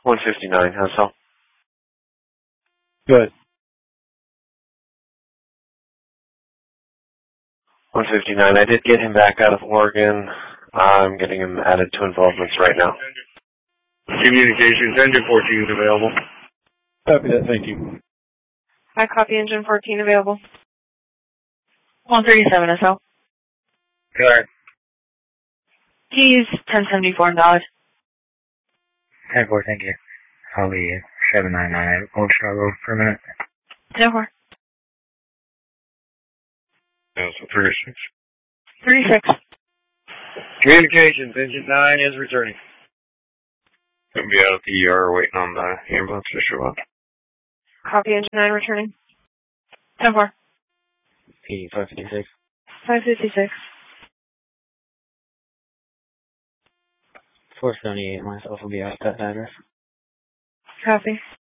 159, how's all? Good. 159, I did get him back out of Oregon. I'm getting him added to involvements right now. Communications, engine 14 is available. Copy that, thank you. I copy engine 14 available. 137 SL. Correct. He's 1074 in Dodge. 10-4, thank you. I'll be 799 Old Star Road for a minute. 10-4. That's 36. 36. Communications, engine 9 is returning. Gonna be out at the ER waiting on the ambulance to show up. Copy engine 9 returning. 10-4. P 556. 556. 478, myself will be out at that address. Copy.